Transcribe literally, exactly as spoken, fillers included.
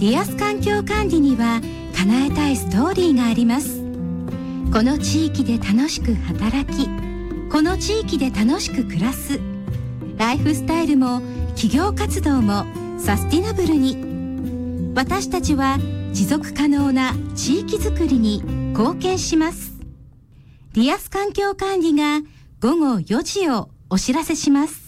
リアス環境管理には叶えたいストーリーがあります。この地域で楽しく働き、この地域で楽しく暮らす、ライフスタイルも企業活動もサスティナブルに。私たちは持続可能な地域づくりに貢献します。リアス環境管理が午後よじをお知らせします。